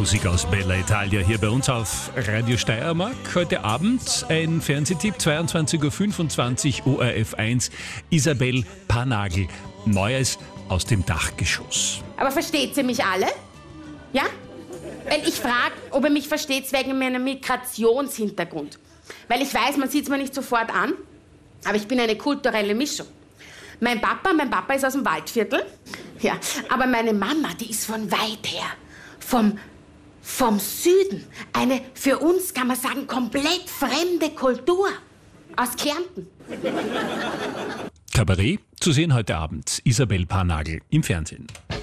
Musik aus Bella Italia hier bei uns auf Radio Steiermark. Heute Abend ein Fernsehtipp, 22.25 Uhr, ORF 1, Isabel Panagl, Neues aus dem Dachgeschoss. Aber versteht ihr mich alle? Ja? Weil ich frage, ob ihr mich versteht wegen meinem Migrationshintergrund. Weil ich weiß, man sieht es mir nicht sofort an, aber ich bin eine kulturelle Mischung. Mein Papa ist aus dem Waldviertel, ja, aber meine Mama, die ist von weit her, vom Süden. Eine für uns, kann man sagen, komplett fremde Kultur. Aus Kärnten. Kabarett zu sehen heute Abend. Isabel Panagl im Fernsehen.